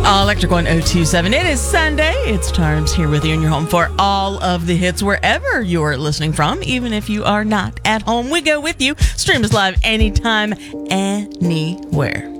Electric 1027. It is Sunday. It's Tarbs here with you in your home for all of the hits wherever you're listening from. Even if you are not at home, we go with you. Stream us live anytime, anywhere.